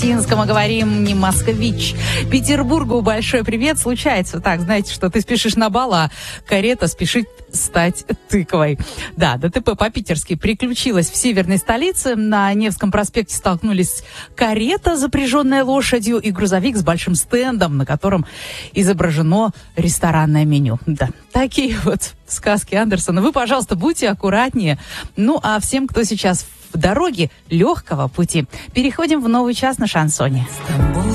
Шафутинска мы говорим не москвич. Петербургу большой привет. Случается так, знаете, что ты спешишь на бал, а карета спешит стать тыквой. Да, ДТП по-питерски приключилось в северной столице. На Невском проспекте столкнулись карета, запряженная лошадью, и грузовик с большим стендом, на котором изображено ресторанное меню. Да, такие вот сказки Андерсона. Вы, пожалуйста, будьте аккуратнее. Ну, а всем, кто сейчас в дороге, легкого пути. Переходим в новый час на шансоне.